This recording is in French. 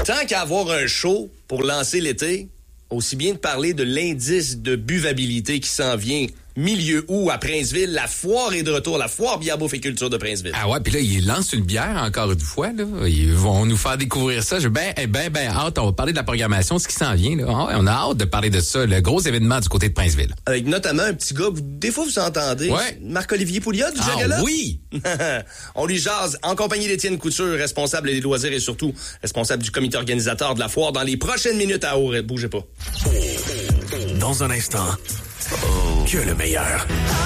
Tant qu'à avoir un show pour lancer l'été, aussi bien de parler de l'indice de buvabilité qui s'en vient milieu août à Princeville. La foire est de retour, la foire bière bouffe et culture de Princeville. Ah ouais, puis là, ils lancent une bière encore une fois. Là. Ils vont nous faire découvrir ça. J'ai ben hâte. On va parler de la programmation, ce qui s'en vient. Là. Ah ouais, on a hâte de parler de ça, le gros événement du côté de Princeville. Avec notamment un petit gars que des fois vous entendez, ouais. Marc-Olivier Pouliot du Jagala. Ah oui! On lui jase en compagnie d'Étienne Couture, responsable des loisirs et surtout responsable du comité organisateur de la foire dans les prochaines minutes à Aurel. Bougez pas. Dans un instant, que le meilleur.